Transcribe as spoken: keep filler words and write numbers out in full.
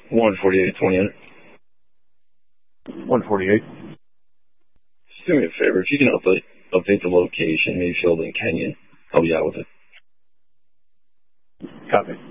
one forty-eight, twentieth. one forty-eight. Just do me a favor. If you can update, update the location, Mayfield and Kenyon, I'll be out with it. Copy.